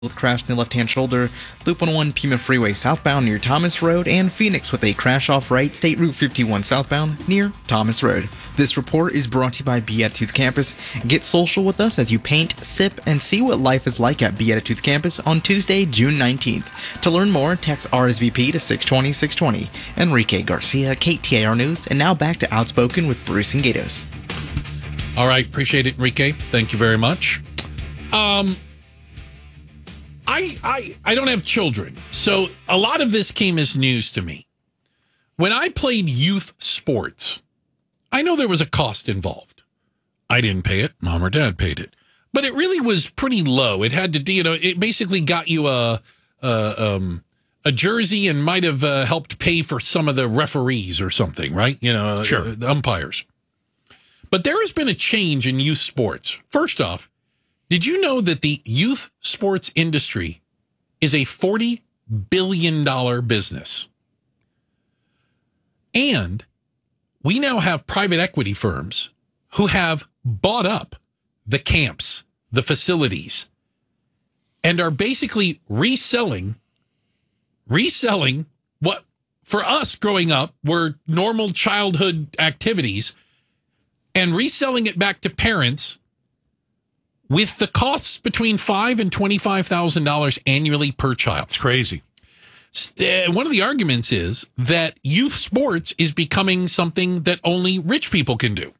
Crash in the left-hand shoulder, Loop 101 Pima Freeway southbound near Thomas Road, and Phoenix with a crash off right, State Route 51 southbound near Thomas Road. This report is brought to you by Beatitudes Campus. Get social with us as you paint, sip, and see what life is like at Beatitudes Campus on Tuesday, June 19th. To learn more, text RSVP to 620-620. Enrique Garcia, KTAR News, and now back to Outspoken with Bruce and Gatos. All right, appreciate it, Enrique. Thank you very much. I don't have children, so a lot of this came as news to me. When I played youth sports, I know there was a cost involved. I didn't pay it. Mom or dad paid it. But it really was pretty low. It had to, it basically got you a jersey and might have helped pay for some of the referees or something, right? Sure. The umpires. But there has been a change in youth sports. First off, did you know that the youth sports industry is a $40 billion business? And we now have private equity firms who have bought up the camps, the facilities, and are basically reselling what for us growing up were normal childhood activities and reselling it back to parents with the costs between $5,000 and $25,000 annually per child. It's crazy. One of the arguments is that youth sports is becoming something that only rich people can do.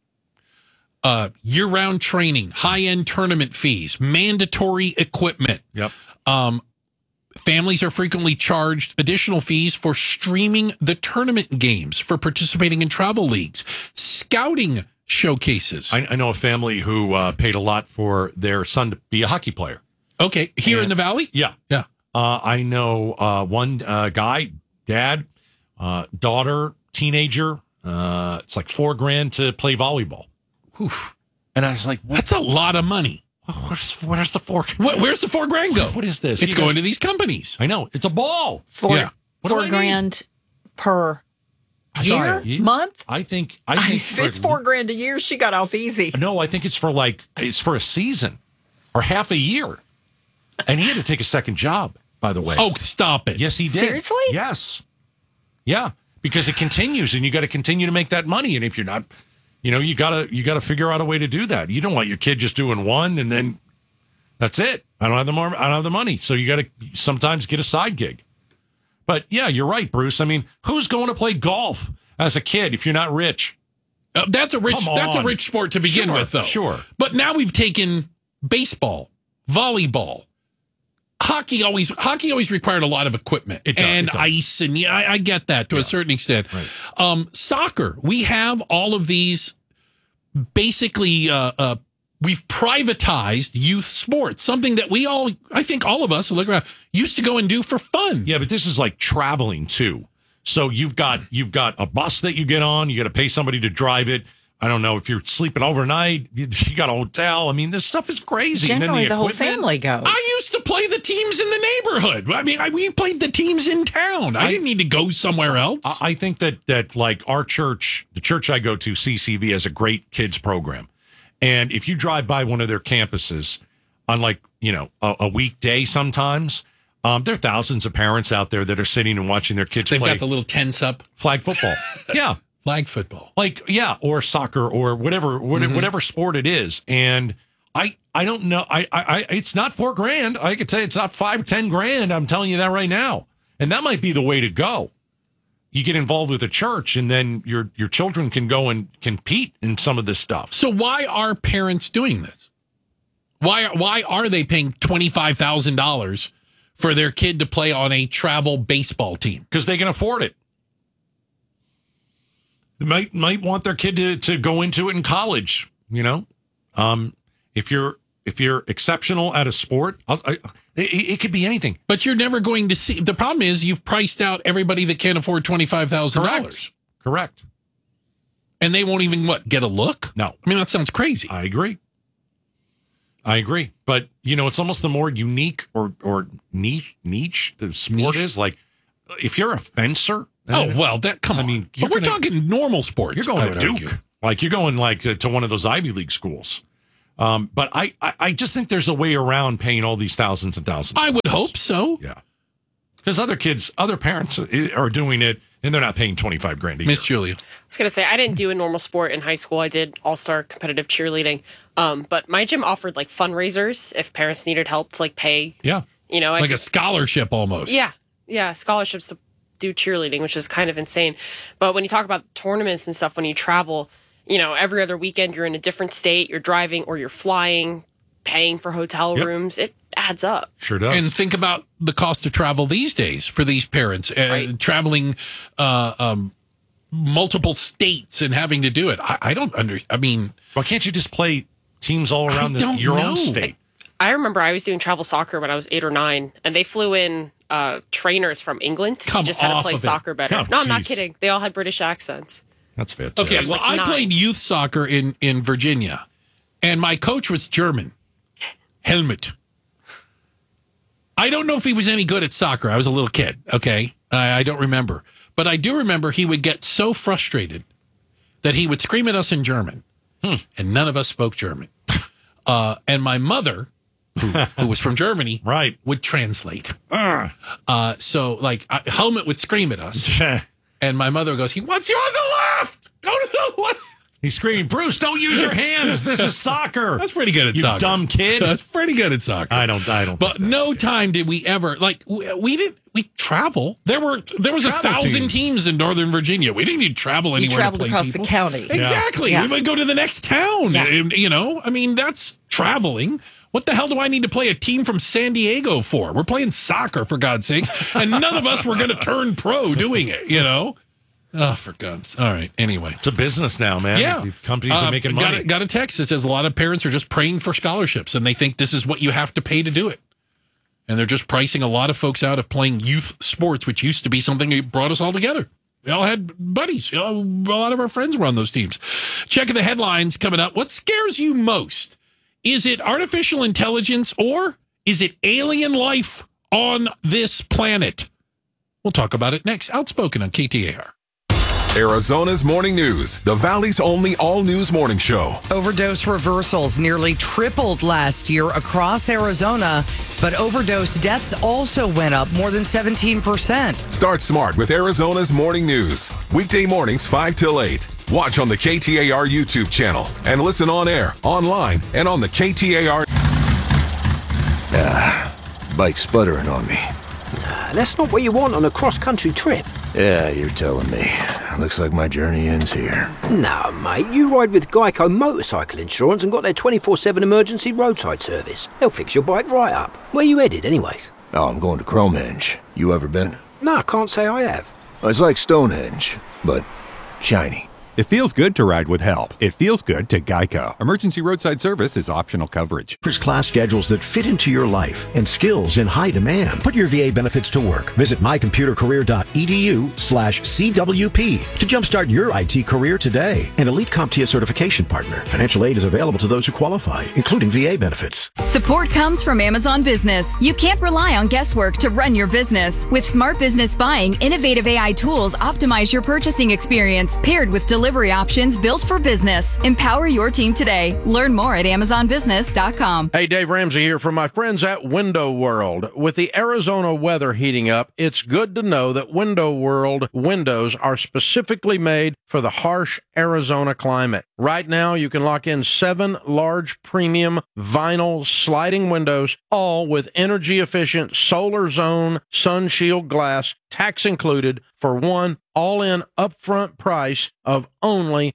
Year-round training, high-end tournament fees, mandatory equipment. Yep. Families are frequently charged additional fees for streaming the tournament games, for participating in travel leagues, scouting showcases. I know a family who paid a lot for their son to be a hockey player. Okay, here in the Valley? Yeah. Yeah. I know one guy, dad, daughter, teenager. It's like $4,000 to play volleyball. Oof. And I was like, that's a lot of money. Where's the $4,000? Where's the $4,000 go? What is this? It's going to these companies. I know. It's a ball. $4,000 per year, month. I think if it's $4,000 a year, she got off easy. No, I think it's for a season or half a year. And he had to take a second job, by the way. Oh, stop it. Yes, he did. Seriously? Yes. Yeah, because it continues and you got to continue to make that money. And if you're not, you got to figure out a way to do that. You don't want your kid just doing one and then that's it. I don't have the money. So you got to sometimes get a side gig. But yeah, you're right, Bruce. I mean, who's going to play golf as a kid if you're not rich? That's a rich sport to begin with, though. Sure. But now we've taken baseball, volleyball, hockey always required a lot of equipment and ice, and I get that to a certain extent. Right. Soccer, we have all of these. Basically, we've privatized youth sports, something that I think all of us who look around used to go and do for fun. Yeah, but this is like traveling too. So you've got a bus that you get on. You got to pay somebody to drive it. I don't know if you're sleeping overnight. You got a hotel. I mean, this stuff is crazy. Generally, the whole family goes. I used to play the teams in the neighborhood. I mean, we played the teams in town. I didn't need to go somewhere else. I think that like our church, the church I go to, CCV, has a great kids program. And if you drive by one of their campuses on a weekday sometimes, there are thousands of parents out there that are sitting and watching their kids play. They've got the little tents up. Flag football. Yeah. Flag football. Or soccer or whatever sport it is. And I don't know. I it's not $4,000. I could tell you it's not $5,000-$10,000. I'm telling you that right now. And that might be the way to go. You get involved with a church, and then your children can go and compete in some of this stuff. So why are parents doing this? Why are they paying $25,000 for their kid to play on a travel baseball team? Because they can afford it. They might want their kid to go into it in college. If you're exceptional at a sport, it could be anything. But you're never going to see. The problem is you've priced out everybody that can't afford $25,000. Correct. And they won't even get a look? No. I mean, that sounds crazy. I agree. But it's almost the more unique or niche the sport is. Like if you're a fencer. Oh, well, come on. I mean, we're talking normal sports. You're going to Duke. Like you're going to one of those Ivy League schools. But I just think there's a way around paying all these thousands and thousands. I would hope so. Yeah. Because other parents are doing it, and they're not paying $25,000 a year. Miss Julia. I was going to say, I didn't do a normal sport in high school. I did all-star competitive cheerleading. But my gym offered like fundraisers if parents needed help to like pay. Yeah. Like a scholarship almost. Yeah. Yeah. Scholarships to do cheerleading, which is kind of insane. But when you talk about tournaments and stuff, when you travel, every other weekend you're in a different state, you're driving or you're flying, paying for hotel rooms. It adds up. Sure does. And think about the cost of travel these days for these parents, Right. traveling multiple states and having to do it. Why can't you just play teams all around your own state? I remember I was doing travel soccer when I was 8 or 9, and they flew in trainers from England to Come teach us how to off play of it. soccer better. Oh, no, I'm not geez. kidding. They all had British accents. That's fantastic. Okay, well, like I 9. played youth soccer in Virginia, and my coach was German. Helmut. I don't know if he was any good at soccer. I was a little kid, okay? I don't remember. But I do remember he would get so frustrated that he would scream at us in German, and none of us spoke German. And my mother, who was from Germany, Right. would translate. So, Helmut would scream at us, and my mother goes, he wants you on the left! Go to the left! He's screaming, Bruce, don't use your hands. This is soccer. That's pretty good at you soccer. dumb kid. That's pretty good at soccer. I don't. But no time did we ever we travel. There was Travel 1,000 teams in Northern Virginia. We didn't need to travel You anywhere. traveled to play across people. the county. Exactly. Yeah. We might go to the next town. Yeah. That's traveling. What the hell do I need to play a team from San Diego for? We're playing soccer, for God's sakes, and none of us were going to turn pro doing it. Oh, for God's. All right. Anyway. It's a business now, man. Yeah. The companies are making money. Got a text that says a lot of parents are just praying for scholarships, and they think this is what you have to pay to do it. And they're just pricing a lot of folks out of playing youth sports, which used to be something that brought us all together. We all had buddies. A lot of our friends were on those teams. Checking the headlines coming up. What scares you most? Is it artificial intelligence or is it alien life on this planet? We'll talk about it next. Outspoken on KTAR. Arizona's Morning News, the Valley's only all-news morning show. Overdose reversals nearly tripled last year across Arizona, but overdose deaths also went up more than 17%. Start smart with Arizona's Morning News. Weekday mornings 5 till 8. Watch on the KTAR YouTube channel and listen on air, online, and on the KTAR. Bike's sputtering on me. That's not what you want on a cross-country trip. Yeah, you're telling me. Looks like my journey ends here. No, mate, you ride with Geico Motorcycle Insurance and got their 24/7 emergency roadside service. They'll fix your bike right up. Where you headed, anyways? Oh, I'm going to Cromenge. You ever been? No, I can't say I have. It's like Stonehenge, but shiny. It feels good to ride with help. It feels good to Geico. Emergency roadside service is optional coverage. Class schedules that fit into your life and skills in high demand. Put your VA benefits to work. Visit mycomputercareer.edu/CWP to jumpstart your IT career today. An Elite CompTIA certification partner. Financial aid is available to those who qualify, including VA benefits. Support comes from Amazon Business. You can't rely on guesswork to run your business. With Smart Business Buying, innovative AI tools optimize your purchasing experience, paired with delivery options built for business. Empower your team today. Learn more at AmazonBusiness.com. Hey, Dave Ramsey here from my friends at Window World. With the Arizona weather heating up, it's good to know that Window World windows are specifically made for the harsh Arizona climate. Right now, you can lock in 7 large premium vinyl sliding windows, all with energy-efficient solar zone sun shield glass, tax included, for one all-in upfront price of only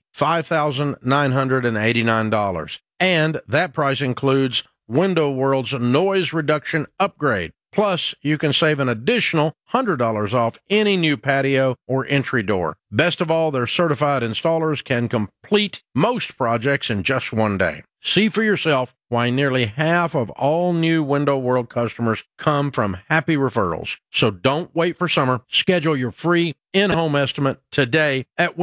$5,989. And that price includes Window World's noise reduction upgrade. Plus, you can save an additional $100 off any new patio or entry door. Best of all, their certified installers can complete most projects in just one day. See for yourself why nearly half of all new Window World customers come from happy referrals. So don't wait for summer. Schedule your free in-home estimate today at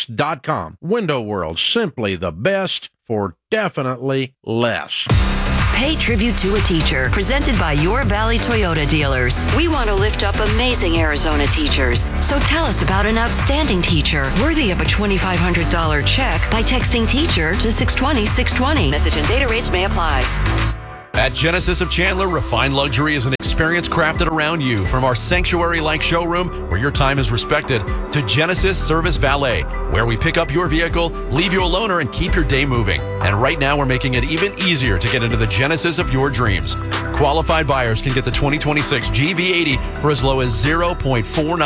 windowworldphoenix.com. Window World, simply the best for definitely less. Pay tribute to a teacher, presented by Your Valley Toyota dealers. We want to lift up amazing Arizona teachers. So tell us about an outstanding teacher worthy of a $2,500 check by texting teacher to 620-620. Message and data rates may apply. At Genesis of Chandler, refined luxury is an experience crafted around you. From our sanctuary-like showroom, where your time is respected, to Genesis Service Valet, where we pick up your vehicle, leave you a loaner, and keep your day moving. And right now, we're making it even easier to get into the Genesis of your dreams. Qualified buyers can get the 2026 GV80 for as low as 0.49%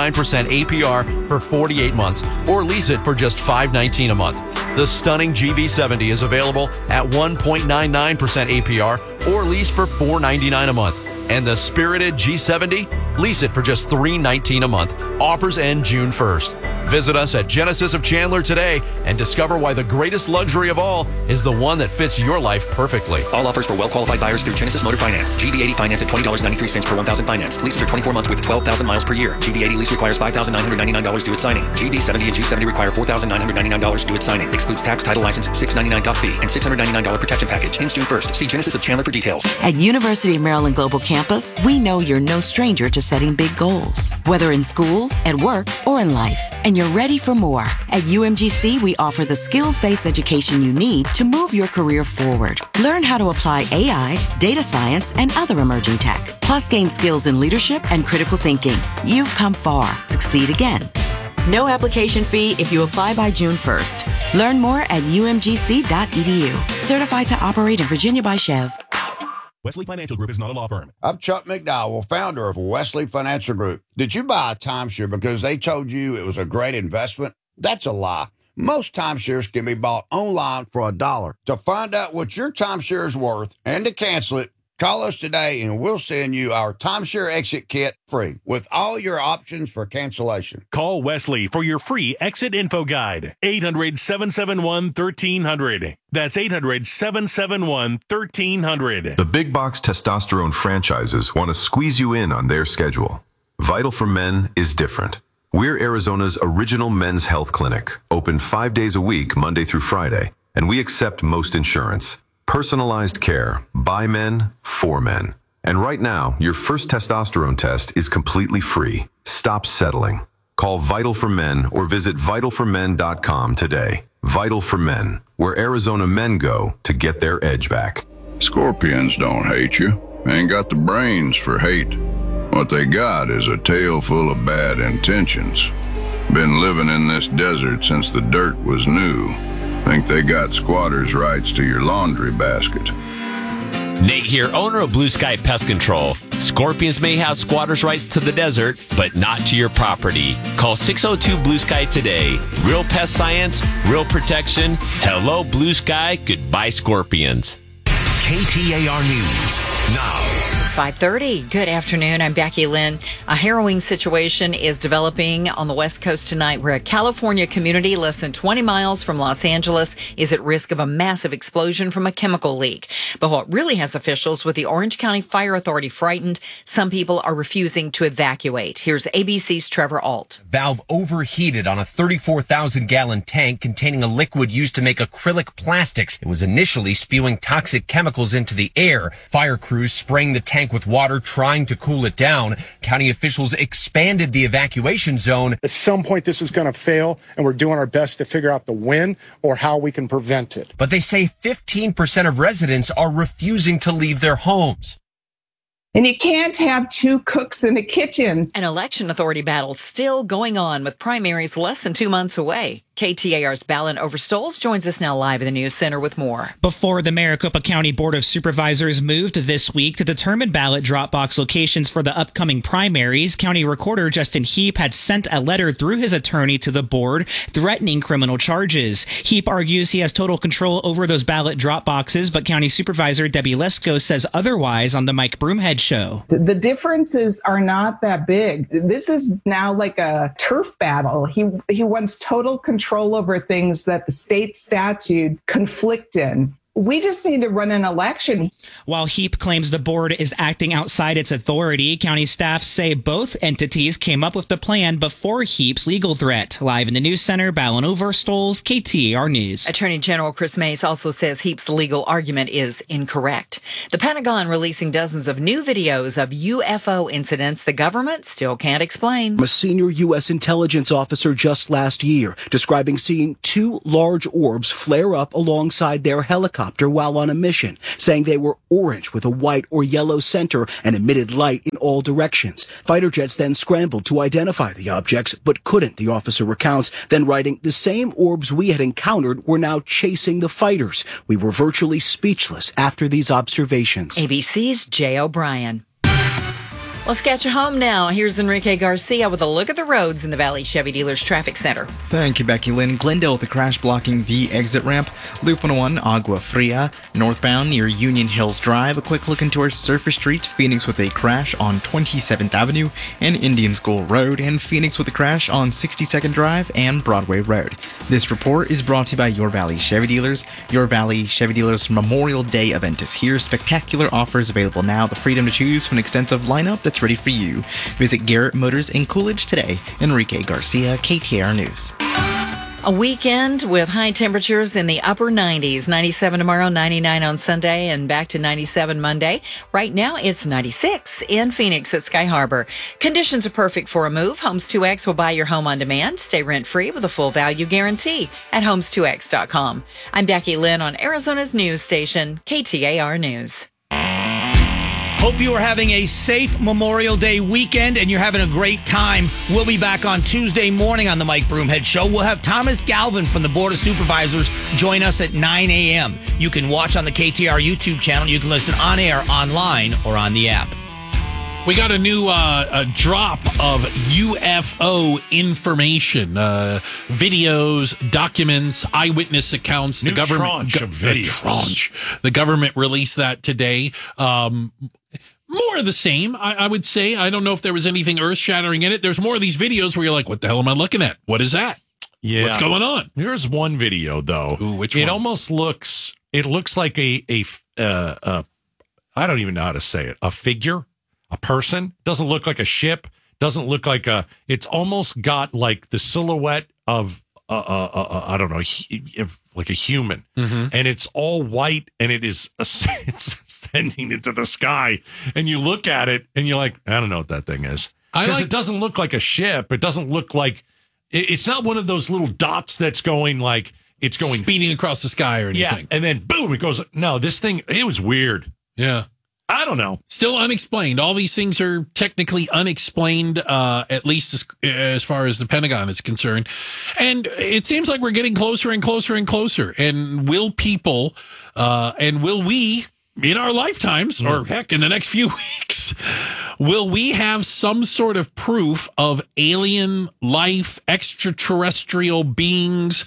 APR for 48 months, or lease it for just $519 a month. The stunning GV70 is available at 1.99% APR, or lease for $499 a month. And the spirited G70, lease it for just $319 a month. Offers end June 1st. Visit us at Genesis of Chandler today and discover why the greatest luxury of all is the one that fits your life perfectly. All offers for well-qualified buyers through Genesis Motor Finance. GV80 finance at $20.93 per 1,000 finance. Leases are 24 months with 12,000 miles per year. GV80 lease requires $5,999 due at signing. GV70 and G70 require $4,999 due at signing. Excludes tax, title, license, $699 doc fee, and $699 protection package. Ends June 1st. See Genesis of Chandler for details. At University of Maryland Global Campus, we know you're no stranger to setting big goals, whether in school, at work, or in life. And you're ready for more. At UMGC, we offer the skills-based education you need to move your career forward. Learn how to apply AI, data science, and other emerging tech. Plus, gain skills in leadership and critical thinking. You've come far. Succeed again. No application fee if you apply by June 1st. Learn more at umgc.edu. Certified to operate in Virginia by Chev. Wesley Financial Group is not a law firm. I'm Chuck McDowell, founder of Wesley Financial Group. Did you buy a timeshare because they told you it was a great investment? That's a lie. Most timeshares can be bought online for $1. To find out what your timeshare is worth and to cancel it, call us today and we'll send you our timeshare exit kit free with all your options for cancellation. Call Wesley for your free exit info guide. 800-771-1300. That's 800-771-1300. The big box testosterone franchises want to squeeze you in on their schedule. Vital for Men is different. We're Arizona's original men's health clinic, open 5 days a week, Monday through Friday, and we accept most insurance. Personalized care, by men, for men. And right now, your first testosterone test is completely free. Stop settling. Call Vital for Men or visit vitalformen.com today. Vital for Men, where Arizona men go to get their edge back. Scorpions don't hate you. Ain't got the brains for hate. What they got is a tail full of bad intentions. Been living in this desert since the dirt was new. Think they got squatters' rights to your laundry basket. Nate here, owner of Blue Sky Pest Control. Scorpions may have squatters' rights to the desert, but not to your property. Call 602 Blue Sky today. Real pest science, real protection. Hello, Blue Sky. Goodbye, Scorpions. KTAR News now. It's 5:30. Good afternoon. I'm Becky Lynn. A harrowing situation is developing on the West Coast tonight where a California community less than 20 miles from Los Angeles is at risk of a massive explosion from a chemical leak. But what really has officials with the Orange County Fire Authority frightened, some people are refusing to evacuate. Here's ABC's Trevor Ault. Valve overheated on a 34,000-gallon tank containing a liquid used to make acrylic plastics. It was initially spewing toxic chemicals into the air. Fire crews spraying the tank with water, trying to cool it down. County officials expanded the evacuation zone. At some point, this is going to fail, and we're doing our best to figure out the when or how we can prevent it. But they say 15% of residents are refusing to leave their homes. And you can't have two cooks in a kitchen. An election authority battle still going on with primaries less than 2 months away. KTAR's Balin Overstoles joins us now live in the News Center with more. Before the Maricopa County Board of Supervisors moved this week to determine ballot drop box locations for the upcoming primaries, County Recorder Justin Heap had sent a letter through his attorney to the board threatening criminal charges. Heap argues he has total control over those ballot drop boxes, but County Supervisor Debbie Lesko says otherwise on the Mike Broomhead Show. The differences are not that big. This is now like a turf battle. He wants total control over things that the state statute conflict in. We just need to run an election. While HEAP claims the board is acting outside its authority, county staff say both entities came up with the plan before HEAP's legal threat. Live in the news center, Ballon Overstoles, KTAR News. Attorney General Chris Mace also says HEAP's legal argument is incorrect. The Pentagon releasing dozens of new videos of UFO incidents the government still can't explain. A senior U.S. intelligence officer just last year describing seeing two large orbs flare up alongside their helicopter while on a mission, saying they were orange with a white or yellow center and emitted light in all directions. Fighter jets then scrambled to identify the objects, but couldn't, the officer recounts, then writing, the same orbs we had encountered were now chasing the fighters. We were virtually speechless after these observations. ABC's Jay O'Brien. Let's get you home now. Here's Enrique Garcia with a look at the roads in the Valley Chevy Dealers Traffic Center. Thank you, Becky Lynn. Glendale with the crash blocking the exit ramp. Loop 101, Agua Fria. Northbound near Union Hills Drive. A quick look into our surface streets. Phoenix with a crash on 27th Avenue and Indian School Road. And Phoenix with a crash on 62nd Drive and Broadway Road. This report is brought to you by Your Valley Chevy Dealers. Your Valley Chevy Dealers Memorial Day event is here. Spectacular offers available now. The freedom to choose from an extensive lineup that's ready for you. Visit Garrett Motors in Coolidge today. Enrique Garcia, KTAR News. A weekend with high temperatures in the upper 90s. 97 tomorrow, 99 on Sunday, and back to 97 Monday. Right now, it's 96 in Phoenix at Sky Harbor. Conditions are perfect for a move. Homes 2X will buy your home on demand. Stay rent-free with a full value guarantee at homes2x.com. I'm Becky Lynn on Arizona's news station, KTAR News. Hope you are having a safe Memorial Day weekend and you're having a great time. We'll be back on Tuesday morning on the Mike Broomhead Show. We'll have Thomas Galvin from the Board of Supervisors join us at 9 a.m. You can watch on the KTAR YouTube channel. You can listen on air, online, or on the app. We got a new drop of UFO information, videos, documents, eyewitness accounts. New tranche of videos. The government released that today. More of the same, I would say. I don't know if there was anything earth-shattering in it. There's more of these videos where you're like, what the hell am I looking at? What is that? Yeah. What's going on? Here's one video, though. Ooh, which one? It almost looks, like a I don't even know how to say it, a figure, a person. Doesn't look like a ship. Doesn't look like it's almost got like the silhouette of, I don't know, like a human. Mm-hmm. And it's all white and it's ascending into the sky. And you look at it and you're like, I don't know what that thing is. Because it doesn't look like a ship. It doesn't look like, it's not one of those little dots that's going like, it's going speeding across the sky or anything. Yeah. And then boom, it goes, no, this thing, it was weird. Yeah. I don't know. Still unexplained. All these things are technically unexplained, at least as far as the Pentagon is concerned. And it seems like we're getting closer and closer and closer. And will people, and will we, in our lifetimes, or heck, in the next few weeks, will we have some sort of proof of alien life, extraterrestrial beings,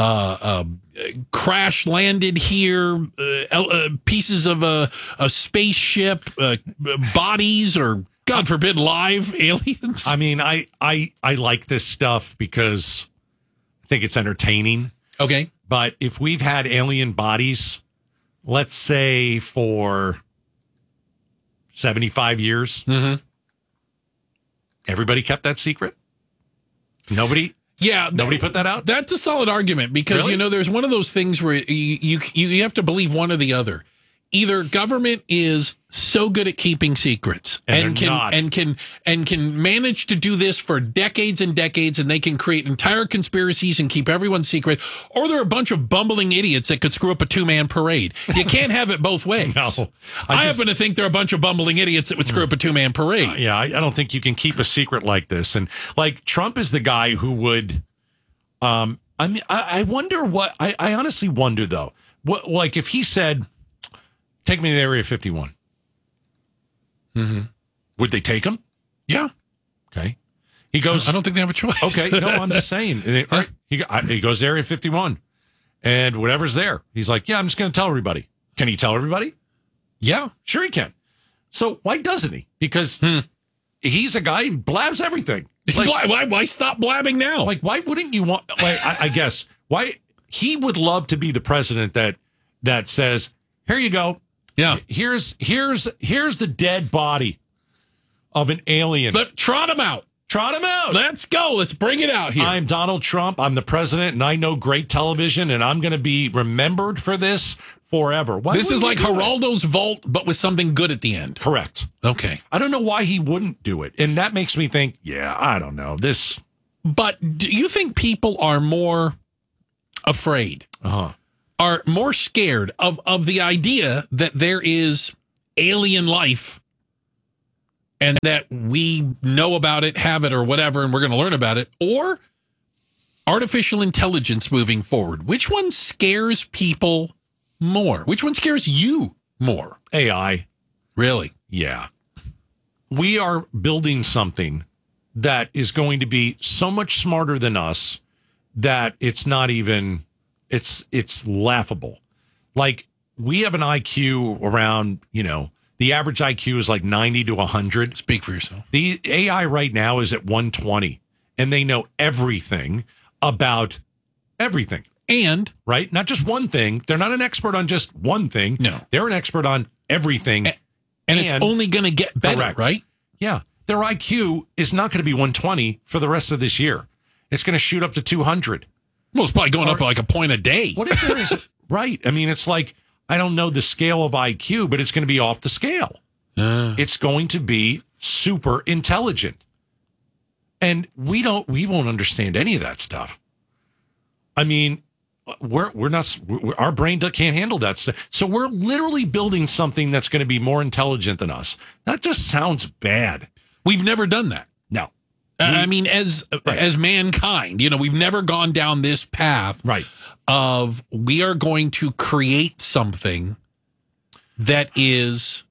crash landed here, pieces of a spaceship, bodies, or God forbid, live aliens? I mean, I like this stuff because I think it's entertaining. Okay. But if we've had alien bodies, let's say for 75 years, everybody kept that secret? Nobody? Yeah, nobody put that out. That's a solid argument because Really? there's one of those things where you have to believe one or the other. Either government is so good at keeping secrets and can manage to do this for decades and decades, and they can create entire conspiracies and keep everyone secret, or they're a bunch of bumbling idiots that could screw up a two-man parade. You can't have it both ways. No, I happen to think they're a bunch of bumbling idiots that would screw up a two-man parade. Yeah, I don't think you can keep a secret like this. And like Trump is the guy who would. I mean, I wonder what I honestly wonder though. What, like if he said, "Take me to Area 51." Would they take him? Yeah. Okay. He goes. I don't think they have a choice. Okay. No, I'm just saying. He goes to Area 51, and whatever's there, he's like, "Yeah, I'm just going to tell everybody." Can he tell everybody? Yeah, sure he can. So why doesn't he? Because he's a guy who blabs everything. Like, why stop blabbing now? Like, why wouldn't you want? Like, I guess why he would love to be the president that that says, "Here you go. Yeah. Here's the dead body of an alien. Trot him out. Trot him out. Let's go. Let's bring it out here. I'm Donald Trump. I'm the president, and I know great television, and I'm going to be remembered for this forever." This is like Geraldo's Vault, but with something good at the end. Correct. Okay. I don't know why he wouldn't do it. And that makes me think, yeah, I don't know. This. But do you think people are more afraid, are more scared of the idea that there is alien life and that we know about it, have it, or whatever, and we're going to learn about it, or artificial intelligence moving forward? Which one scares people more? Which one scares you more? AI. Really? Yeah. We are building something that is going to be so much smarter than us that it's not even, it's laughable. Like, we have an IQ around, the average IQ is like 90 to 100. Speak for yourself. The AI right now is at 120, and they know everything about everything. And, right? Not just one thing. They're not an expert on just one thing. No. They're an expert on everything. And it's only going to get better, correct. Right? Yeah. Their IQ is not going to be 120 for the rest of this year. It's going to shoot up to 200. Well, it's probably going up like a point a day. What if there is? Right. I mean, it's like, I don't know the scale of IQ, but it's going to be off the scale. It's going to be super intelligent. And we won't understand any of that stuff. I mean, our brain can't handle that stuff. So we're literally building something that's going to be more intelligent than us. That just sounds bad. We've never done that. No. I mean, as mankind, we've never gone down this path of we are going to create something that is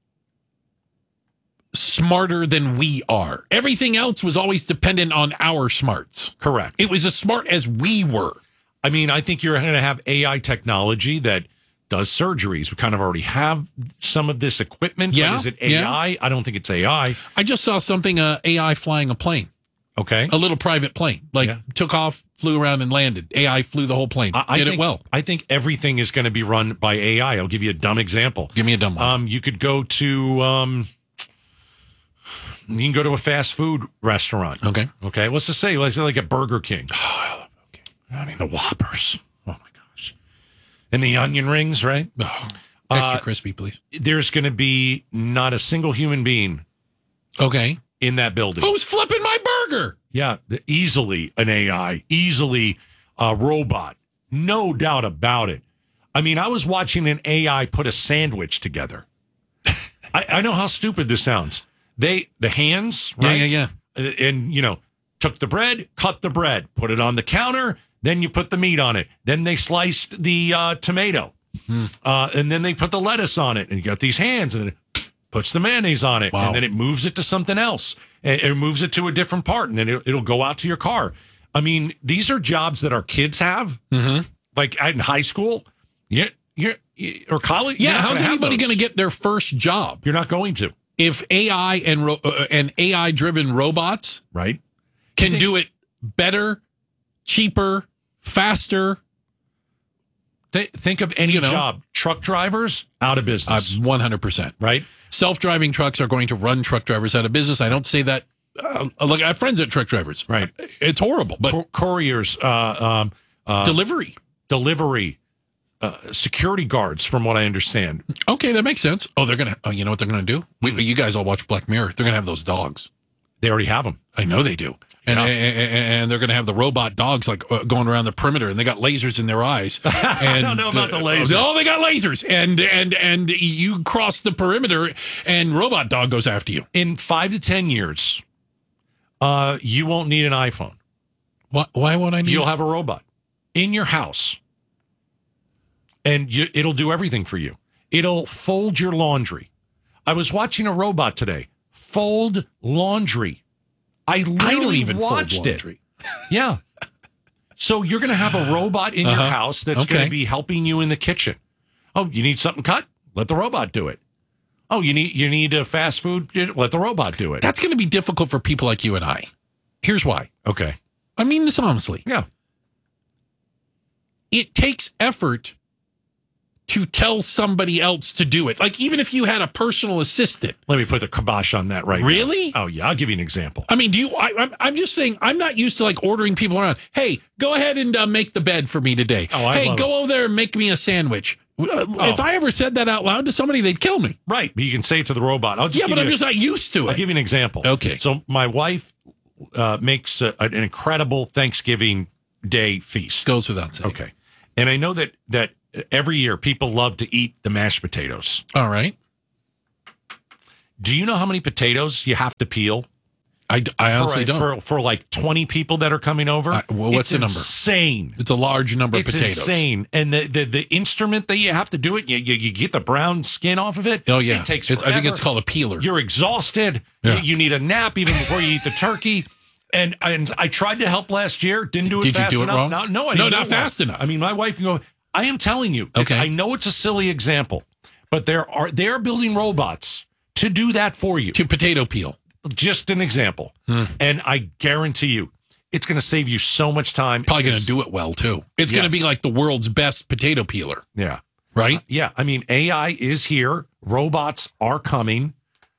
smarter than we are. Everything else was always dependent on our smarts. Correct. It was as smart as we were. I mean, I think you're going to have AI technology that does surgeries. We kind of already have some of this equipment. Yeah. But is it AI? Yeah. I don't think it's AI. I just saw something, AI flying a plane. Okay. A little private plane. Took off, flew around, and landed. AI flew the whole plane. Did it well. I think everything is going to be run by AI. I'll give you a dumb example. Give me a dumb one. You could go to... you can go to a fast food restaurant. Okay. Okay. Let's just say like a Burger King. Oh, I love Burger King. I mean, the Whoppers. Oh, my gosh. And the onion rings, right? Oh, extra crispy, please. There's going to be not a single human being. Okay. In that building. Who's flipping my burger? Yeah. Easily an AI. Easily a robot. No doubt about it. I mean, I was watching an AI put a sandwich together. I know how stupid this sounds. The hands, right? Yeah. And, took the bread, cut the bread, put it on the counter, then you put the meat on it. Then they sliced the tomato. And then they put the lettuce on it. And you got these hands, and then it puts the mayonnaise on it. Wow. And then it moves it to something else. And it moves it to a different part, and then it'll go out to your car. I mean, these are jobs that our kids have, like in high school. Or college. Yeah, how's anybody going to get their first job? You're not going to. If AI and AI-driven robots can do it better, cheaper, faster. Think of any job. Truck drivers, out of business. 100%. Right? Self-driving trucks are going to run truck drivers out of business. I don't say that. Look, I have friends at truck drivers. Right. It's horrible. But couriers. Delivery. Security guards, from what I understand. Okay, that makes sense. Oh, they're gonna. Oh, you know what they're gonna do? You guys all watch Black Mirror. They're gonna have those dogs. They already have them. I know they do. And they're gonna have the robot dogs going around the perimeter, and they got lasers in their eyes. And, I don't know about the lasers. Oh, they got lasers, and you cross the perimeter, and robot dog goes after you. In 5 to 10 years, you won't need an iPhone. Why won't I need? You'll have a robot in your house. And it'll do everything for you. It'll fold your laundry. I was watching a robot today fold laundry. I don't even watched it. Yeah. So you're going to have a robot in your house that's going to be helping you in the kitchen. Oh, you need something cut? Let the robot do it. Oh, you need a fast food? Let the robot do it. That's going to be difficult for people like you and I. Here's why. Okay. I mean this honestly. Yeah. It takes effort to tell somebody else to do it? Like, even if you had a personal assistant. Let me put the kibosh on that right now. Really? Oh, yeah. I'll give you an example. I mean, I'm just saying, I'm not used to like ordering people around. Hey, go ahead and make the bed for me today. Hey, go over there and make me a sandwich. If I ever said that out loud to somebody, they'd kill me. Right. But you can say it to the robot. I'm just not used to it. I'll give you an example. Okay. So my wife makes an incredible Thanksgiving Day feast. Goes without saying. Okay. And I know that every year people love to eat the mashed potatoes. All right. Do you know how many potatoes you have to peel? I honestly don't. For like 20 people that are coming over? What's the number? Insane. It's a large number of potatoes. It's insane. And the instrument that you have to do it, you get the brown skin off of it. Oh, yeah. It takes forever. I think it's called a peeler. You're exhausted. Yeah. You need a nap even before you eat the turkey. And I tried to help last year. Didn't do it fast enough. Did you do it wrong? No, I didn't do not it fast enough. I mean, my wife can go, I am telling you. Okay. I know it's a silly example, but they are building robots to do that for you. To potato peel. Just an example. And I guarantee you, it's going to save you so much time. Probably going to do it well, too. It's going to be like the world's best potato peeler. Yeah. Right? Yeah. I mean, AI is here. Robots are coming.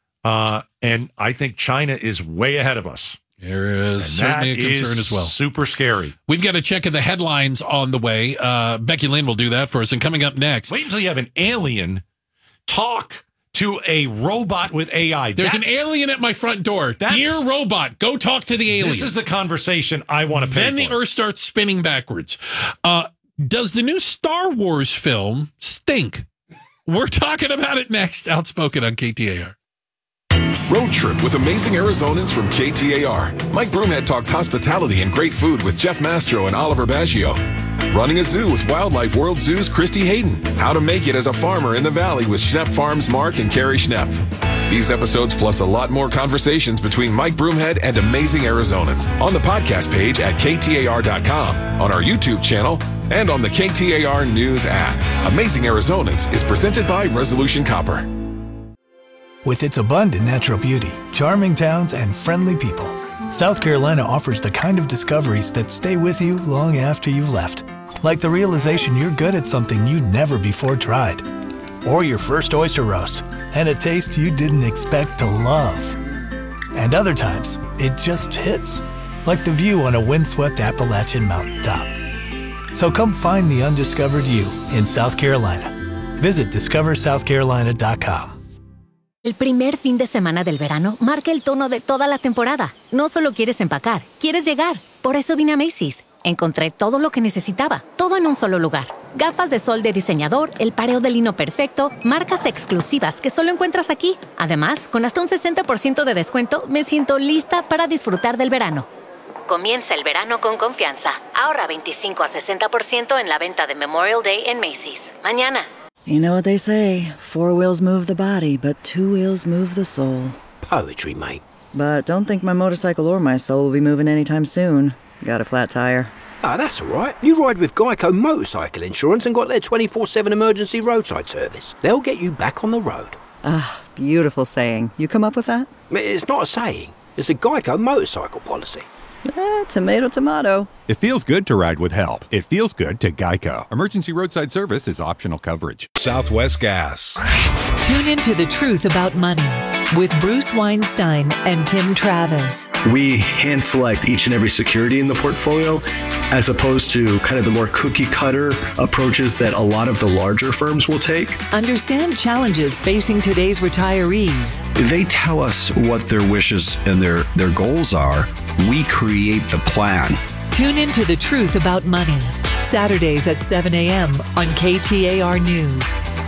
And I think China is way ahead of us. There is certainly a concern as well. Super scary. We've got to check the headlines on the way. Becky Lynn will do that for us. And coming up next. Wait until you have an alien talk to a robot with AI. There's an alien at my front door. Dear robot, go talk to the alien. This is the conversation I want to pay Then the Earth starts spinning backwards. Does the new Star Wars film stink? We're talking about it next. Outspoken on KTAR. Road Trip with amazing Arizonans from KTAR. Mike Broomhead talks hospitality and great food with Jeff Mastro and Oliver Baggio. Running a zoo with Wildlife World Zoo's Christy Hayden. How to make it as a farmer in the valley with Schnepp Farms Mark and Carrie Schnepp. These episodes plus a lot more conversations between Mike Broomhead and amazing Arizonans on the podcast page at KTAR.com, on our YouTube channel, and on the KTAR News app. Amazing Arizonans is presented by Resolution Copper. With its abundant natural beauty, charming towns, and friendly people, South Carolina offers the kind of discoveries that stay with you long after you've left. Like the realization you're good at something you'd never before tried. Or your first oyster roast, and a taste you didn't expect to love. And other times, it just hits. Like the view on a windswept Appalachian mountaintop. So come find the undiscovered you in South Carolina. Visit discoversouthcarolina.com. El primer fin de semana del verano marca el tono de toda la temporada. No solo quieres empacar, quieres llegar. Por eso vine a Macy's. Encontré todo lo que necesitaba, todo en un solo lugar. Gafas de sol de diseñador, el pareo de lino perfecto, marcas exclusivas que solo encuentras aquí. Además, con hasta un 60% de descuento, me siento lista para disfrutar del verano. Comienza el verano con confianza. Ahorra 25 a 60% en la venta de Memorial Day en Macy's. Mañana. You know what they say, 4 wheels move the body, but 2 wheels move the soul. Poetry, mate. But don't think my motorcycle or my soul will be moving anytime soon. Got a flat tire. Ah, that's all right. You ride with Geico Motorcycle Insurance and got their 24/7 emergency roadside service. They'll get you back on the road. Ah, beautiful saying. You come up with that? It's not a saying. It's a Geico motorcycle policy. Tomato, tomato. It feels good to ride with help. It feels good to Geico. Emergency roadside service is optional coverage. Southwest Gas. Tune into The Truth About Money with Bruce Weinstein and Tim Travis. We hand select each and every security in the portfolio as opposed to kind of the more cookie cutter approaches that a lot of the larger firms will take. Understand challenges facing today's retirees. They tell us what their wishes and their goals are. We create the plan. Tune into The Truth About Money, Saturdays at 7 a.m. on KTAR News.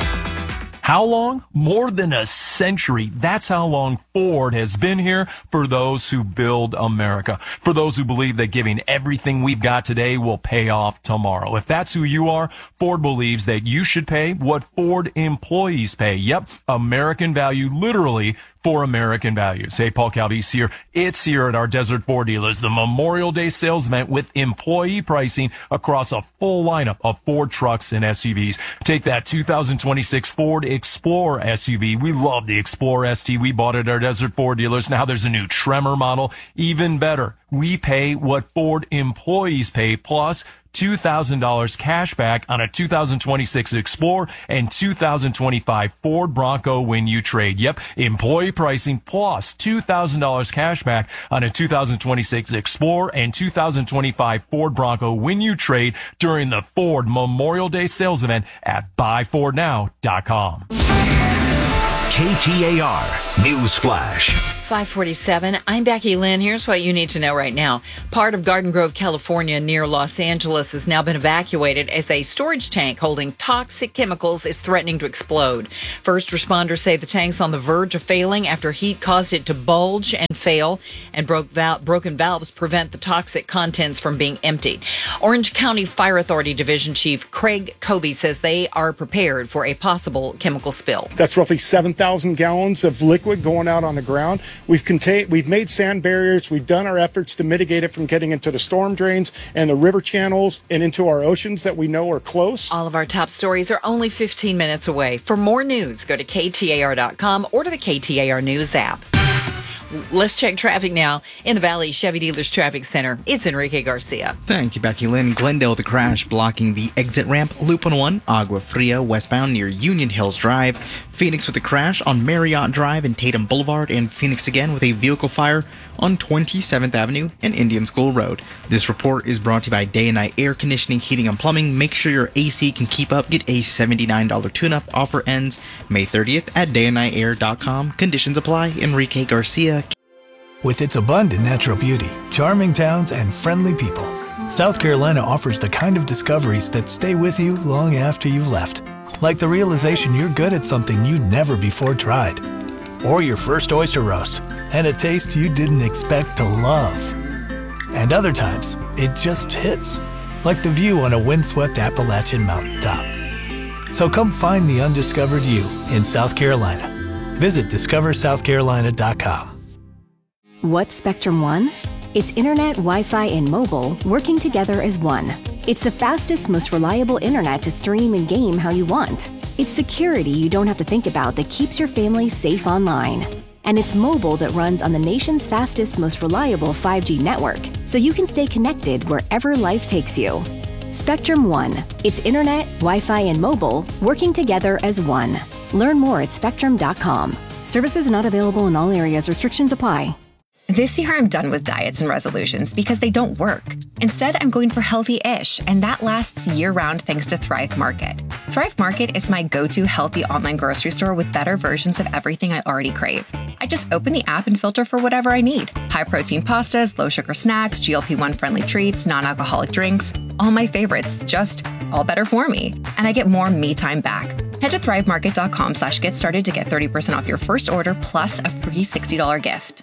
How long? More than a century. That's how long Ford has been here for those who build America. For those who believe that giving everything we've got today will pay off tomorrow. If that's who you are, Ford believes that you should pay what Ford employees pay. Yep, American value, literally for American values. Hey, Paul Calvise here. It's here at our Desert Ford dealers, the Memorial Day sales event with employee pricing across a full lineup of Ford trucks and SUVs. Take that 2026 Ford Explorer SUV. We love the Explorer ST. We bought it at our Desert Ford dealers. Now there's a new Tremor model, even better. we pay what Ford employees pay plus $2,000 cash back on a 2026 Explorer and 2025 Ford Bronco when you trade. Yep, employee pricing plus $2,000 cash back on a 2026 Explorer and 2025 Ford Bronco when you trade during the Ford Memorial Day sales event at buyfordnow.com. KTAR News Flash. 547. I'm Becky Lynn. Here's what you need to know right now. Part of Garden Grove, California, near Los Angeles, has now been evacuated as a storage tank holding toxic chemicals is threatening to explode. First responders say the tank's on the verge of failing after heat caused it to bulge and fail, and broken valves prevent the toxic contents from being emptied. Orange County Fire Authority Division Chief Craig Covey says they are prepared for a possible chemical spill. That's roughly 7,000 gallons of liquid going out on the ground. We've made sand barriers. We've done our efforts to mitigate it from getting into the storm drains and the river channels and into our oceans that we know are close. All of our top stories are only 15 minutes away. For more news, go to KTAR.com or to the KTAR News app. Let's check traffic now. In the Valley Chevy Dealers Traffic Center, it's Enrique Garcia. Thank you, Becky Lynn. Glendale, the crash blocking the exit ramp. Loop 101, Agua Fria, westbound near Union Hills Drive. Phoenix with a crash on Marriott Drive and Tatum Boulevard. And Phoenix again with a vehicle fire on 27th Avenue and Indian School Road. This report is brought to you by Day and Night Air Conditioning, Heating, and Plumbing. Make sure your AC can keep up. Get a $79 tune-up. Offer ends May 30th at dayandnightair.com. Conditions apply. Enrique Garcia. With its abundant natural beauty, charming towns, and friendly people, South Carolina offers the kind of discoveries that stay with you long after you've left. Like the realization you're good at something you never before tried. Or your first oyster roast, and a taste you didn't expect to love. And other times, it just hits. Like the view on a windswept Appalachian mountaintop. So come find the undiscovered you in South Carolina. Visit discoversouthcarolina.com. What's Spectrum One? It's internet, Wi-Fi, and mobile working together as one. It's the fastest, most reliable internet to stream and game how you want. It's security you don't have to think about that keeps your family safe online. And it's mobile that runs on the nation's fastest, most reliable 5G network, so you can stay connected wherever life takes you. Spectrum One. It's internet, Wi-Fi, and mobile working together as one. Learn more at spectrum.com. Services not available in all areas. Restrictions apply. This year, I'm done with diets and resolutions because they don't work. Instead, I'm going for healthy-ish, and that lasts year-round thanks to Thrive Market. Thrive Market is my go-to healthy online grocery store with better versions of everything I already crave. I just open the app and filter for whatever I need. High-protein pastas, low-sugar snacks, GLP-1-friendly treats, non-alcoholic drinks. All my favorites, just all better for me. And I get more me time back. Head to thrivemarket.com/get started to get 30% off your first order plus a free $60 gift.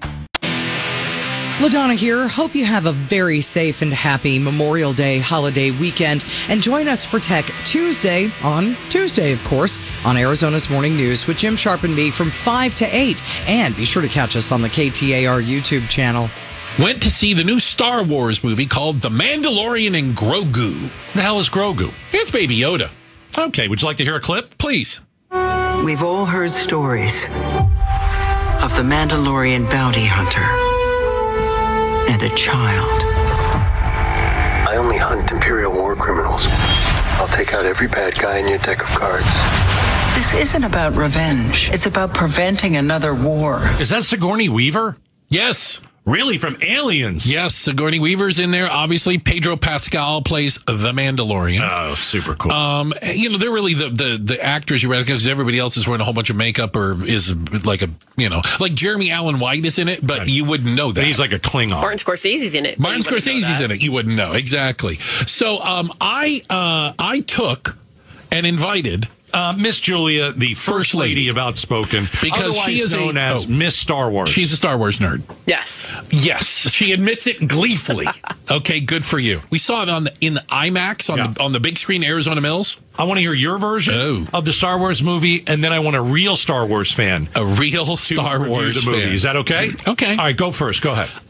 LaDonna here. Hope you have a very safe and happy Memorial Day holiday weekend. And join us for Tech Tuesday, on Tuesday, of course, on Arizona's Morning News with Jim Sharp and me from 5 to 8. And be sure to catch us on the KTAR YouTube channel. Went to see the new Star Wars movie called The Mandalorian and Grogu. The hell is Grogu? It's Baby Yoda. Okay, would you like to hear a clip? Please. We've all heard stories of the Mandalorian bounty hunter and a child. I only hunt Imperial war criminals. I'll take out every bad guy in your deck of cards. This isn't about revenge. It's about preventing another war. Is that Sigourney Weaver? Yes. Really? From Aliens? Yes, Sigourney Weaver's in there. Obviously, Pedro Pascal plays the Mandalorian. Oh, super cool. They're really the actors you recognize because everybody else is wearing a whole bunch of makeup or is like like Jeremy Allen White is in it, but you wouldn't know that. He's like a Klingon. Martin Scorsese's in it. Martin Scorsese's in it. You wouldn't know. Exactly. So I took and invited Miss Julia, the first lady of Outspoken, because she is known as Miss Star Wars. She's a Star Wars nerd. Yes. She admits it gleefully. Okay, good for you. We saw it in the IMAX on the big screen, Arizona Mills. I want to hear your version of the Star Wars movie, and then I want a real Star Wars fan. A real Star Wars the movie. fan. Is that okay? Okay. All right, go first. Go ahead.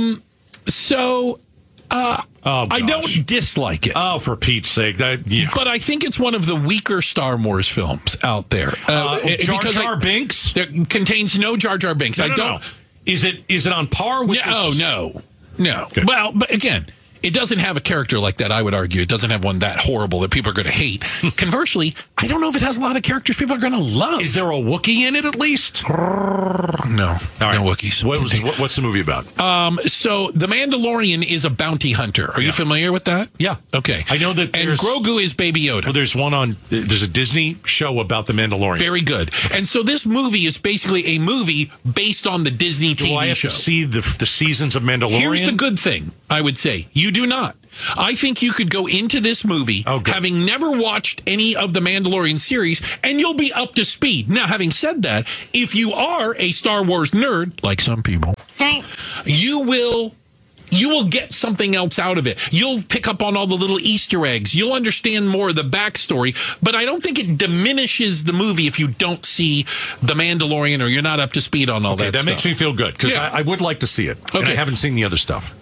I don't dislike it. Oh, for Pete's sake. But I think it's one of the weaker Star Wars films out there. Jar Jar Binks? That contains no Jar Jar Binks. No. Is it on par with no. No. Good. Well, but again, it doesn't have a character like that, I would argue. It doesn't have one that horrible that people are going to hate. Conversely, I don't know if it has a lot of characters people are going to love. Is there a Wookiee in it at least? No. No Wookiees. What's the movie about? So The Mandalorian is a bounty hunter. Are you familiar with that? Yeah. Okay. I know that And Grogu is Baby Yoda. Well, there's a Disney show about the Mandalorian. Very good. And so this movie is basically a movie based on the Disney TV Do I have show. to see the seasons of Mandalorian? Here's the good thing, I would say. You do not. I think you could go into this movie having never watched any of the Mandalorian series, and you'll be up to speed. Now, having said that, if you are a Star Wars nerd, like some people, you will get something else out of it. You'll pick up on all the little Easter eggs. You'll understand more of the backstory, but I don't think it diminishes the movie if you don't see The Mandalorian or you're not up to speed on all that stuff. That makes me feel good because I would like to see it. Okay. And I haven't seen the other stuff.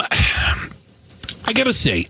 I gotta say,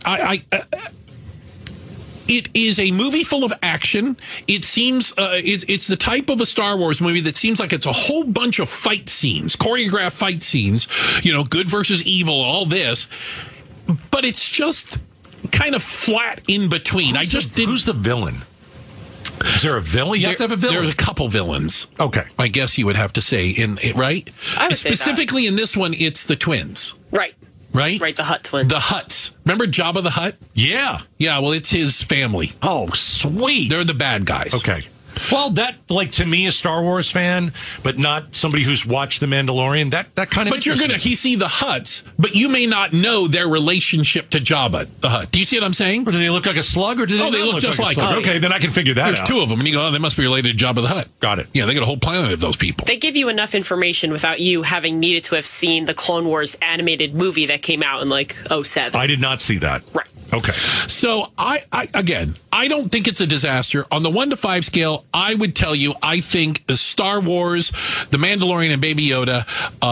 it is a movie full of action. It seems it's the type of a Star Wars movie that seems like it's a whole bunch of fight scenes, choreographed fight scenes, good versus evil, all this. But it's just kind of flat in between. Who's the villain? Is there a villain? You have to have a villain. There's a couple villains. Okay. I guess you would have to say, right? I would Specifically say that. in this one, it's the twins. Right. Right? Right, the Hutt twins. The Hutts. Remember Jabba the Hutt? Yeah. Yeah, well, it's his family. Oh, sweet. They're the bad guys. Okay. Well, that, to me, a Star Wars fan, but not somebody who's watched The Mandalorian, that kind of. But you're going to see the Hutts, but you may not know their relationship to Jabba the Hutt. Do you see what I'm saying? Or do they look like a slug, or do they, they look just like him? him. Okay, then I can figure that out. There's two of them, and you go, they must be related to Jabba the Hutt. Got it. Yeah, they got a whole planet of those people. They give you enough information without you having needed to have seen the Clone Wars animated movie that came out in 2007. I did not see that. Right. Okay. So I don't think it's a disaster. On the 1 to 5 scale, I would tell you, I think the Star Wars, The Mandalorian, and Baby Yoda,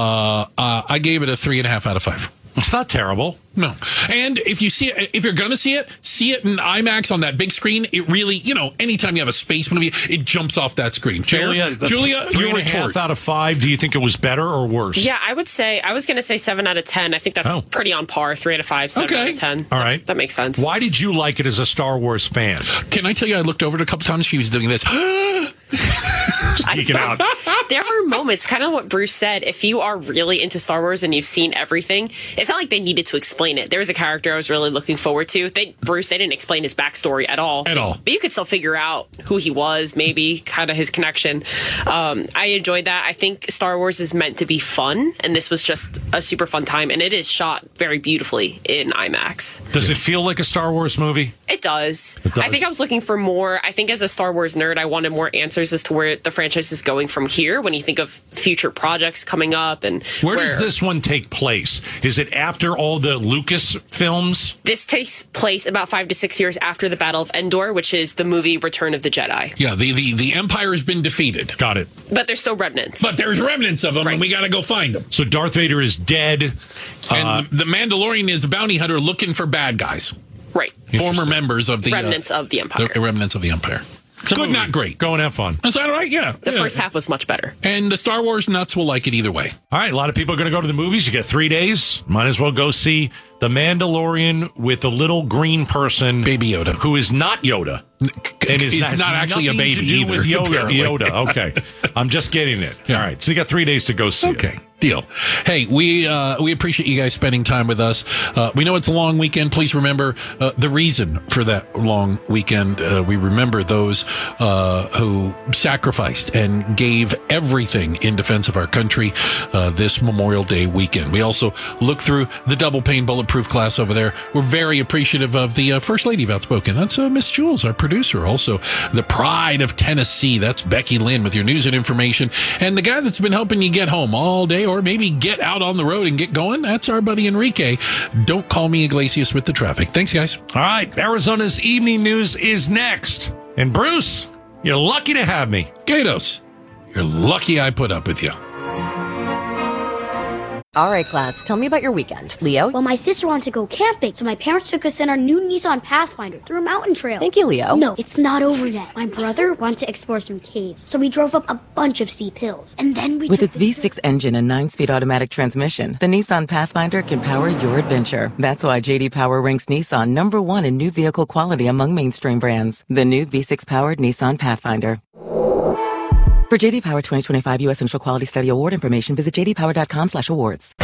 I gave it a 3.5 out of 5. It's not terrible. No. And if you're going to see it in IMAX on that big screen. It really, anytime you have a space movie, it jumps off that screen. Julia, your retort. 3.5 out of 5. Do you think it was better or worse? Yeah, I was going to say 7 out of 10. I think that's pretty on par. 3 out of 5, 7 out of 10. All right. That makes sense. Why did you like it as a Star Wars fan? Can I tell you, I looked over it a couple times. She was doing this. Geeking out. There were moments, kind of what Bruce said. If you are really into Star Wars and you've seen everything, it's not like they needed to explain it. There was a character I was really looking forward to. They didn't explain his backstory at all. But you could still figure out who he was, maybe kind of his connection. I enjoyed that. I think Star Wars is meant to be fun, and this was just a super fun time, and it is shot very beautifully in IMAX. Does it feel like a Star Wars movie? It does. I think I was looking for more. I think as a Star Wars nerd, I wanted more answers as to where the franchise is going from here when you think of future projects coming up. And where does this one take place? Is it after all the Lucas films? This takes place about 5 to 6 years after the Battle of Endor, which is the movie Return of the Jedi. Yeah, the Empire has been defeated. Got it. But there's still remnants. But there's remnants of them, and we got to go find them. So Darth Vader is dead. And the Mandalorian is a bounty hunter looking for bad guys. Right. Former members of the... remnants of the Empire. The remnants of the Empire. Good, not great. Go and have fun. Is that right? Yeah. The first half was much better. And the Star Wars nuts will like it either way. All right, a lot of people are going to go to the movies. You get 3 days. Might as well go see The Mandalorian with the little green person. Baby Yoda. Who is not Yoda. And he's not actually a baby either. With Yoda. Okay. I'm just getting it. Yeah. All right. So you got 3 days to go see it. Okay. Deal. Hey, we appreciate you guys spending time with us. We know it's a long weekend. Please remember the reason for that long weekend. We remember those who sacrificed and gave everything in defense of our country this Memorial Day weekend. We also look through the double pane bulletproof class over there. We're very appreciative of the First Lady of Outspoken. That's Miss Jules, our producer. Also, the pride of Tennessee. That's Becky Lynn with your news and information. And the guy that's been helping you get home all day, or maybe get out on the road and get going, that's our buddy Enrique. Don't call me Iglesias with the traffic. Thanks, guys. All right. Arizona's evening news is next. And Bruce, you're lucky to have me. Gatos, you're lucky I put up with you. All right, class, tell me about your weekend. Leo? Well, my sister wanted to go camping, so my parents took us in our new Nissan Pathfinder through a mountain trail. Thank you, Leo. No, it's not over yet. My brother wanted to explore some caves, so we drove up a bunch of steep hills. And then we With its V6 engine and 9-speed automatic transmission, the Nissan Pathfinder can power your adventure. That's why J.D. Power ranks Nissan #1 in new vehicle quality among mainstream brands. The new V6-powered Nissan Pathfinder. For J.D. Power 2025 U.S. Central Quality Study Award information, visit jdpower.com/awards.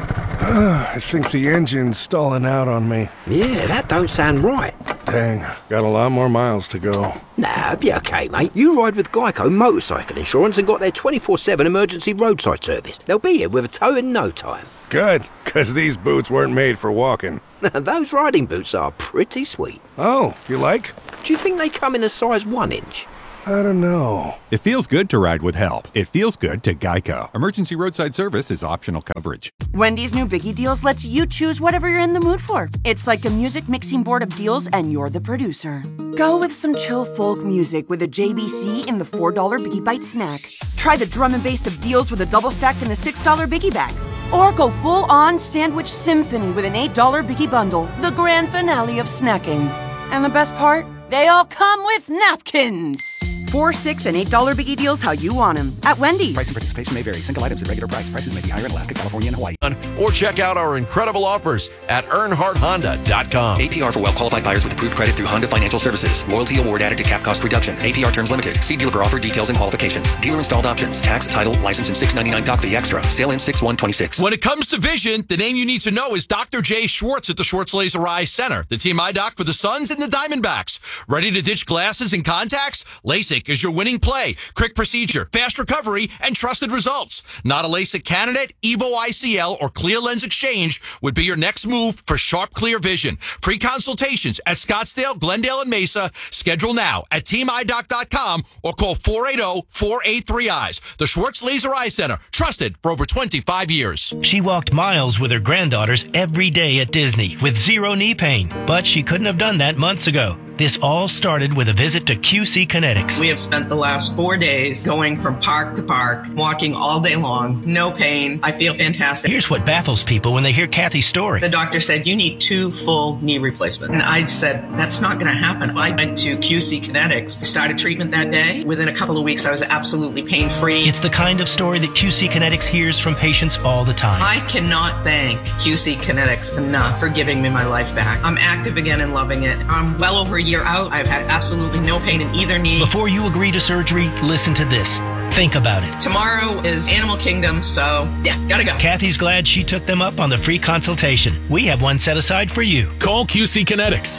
I think the engine's stalling out on me. Yeah, that don't sound right. Dang, got a lot more miles to go. Nah, be okay, mate. You ride with Geico Motorcycle Insurance and got their 24/7 emergency roadside service. They'll be here with a tow in no time. Good, because these boots weren't made for walking. Those riding boots are pretty sweet. Oh, you like? Do you think they come in a size 1 inch? I don't know. It feels good to ride with help. It feels good to Geico. Emergency roadside service is optional coverage. Wendy's new Biggie Deals lets you choose whatever you're in the mood for. It's like a music mixing board of deals, and you're the producer. Go with some chill folk music with a JBC in the $4 Biggie Bite snack. Try the drum and bass of deals with a double stack in the $6 Biggie Bag. Or go full-on sandwich symphony with an $8 Biggie Bundle, the grand finale of snacking. And the best part? They all come with napkins. $4, $6, and $8 Biggie Deals how you want them at Wendy's. Price and participation may vary. Single items at regular price. Prices may be higher in Alaska, California, and Hawaii. Or check out our incredible offers at EarnhardHonda.com. APR for well-qualified buyers with approved credit through Honda Financial Services. Loyalty award added to cap cost reduction. APR terms limited. See dealer for offer details and qualifications. Dealer installed options. Tax, title, license, and $6.99 doc fee extra. Sale ends 6/1/26. When it comes to vision, the name you need to know is Dr. Jay Schwartz at the Schwartz Laser Eye Center. The team eye doc for the Suns and the Diamondbacks. Ready to ditch glasses and contacts? LASIK is your winning play. Quick procedure, fast recovery, and trusted results. Not a LASIK candidate? Evo ICL or Clear Lens Exchange would be your next move for sharp, clear vision. Free consultations at Scottsdale, Glendale, and Mesa. Schedule now at teamidoc.com or call 480-483-EYES. The Schwartz Laser Eye Center, trusted for over 25 years. She walked miles with her granddaughters every day at Disney with zero knee pain, but she couldn't have done that months ago. This all started with a visit to QC Kinetics. We have spent the last 4 days going from park to park, walking all day long, no pain. I feel fantastic. Here's what baffles people when they hear Kathy's story. The doctor said, you need 2 full knee replacements. And I said, that's not going to happen. I went to QC Kinetics, started treatment that day. Within a couple of weeks, I was absolutely pain-free. It's the kind of story that QC Kinetics hears from patients all the time. I cannot thank QC Kinetics enough for giving me my life back. I'm active again and loving it. I'm well over a year out. I've had absolutely no pain in either knee. Before you agree to surgery, listen to this. Think about it. Tomorrow is Animal Kingdom, so yeah, gotta go. Kathy's glad she took them up on the free consultation. We have one set aside for you. Call QC Kinetics,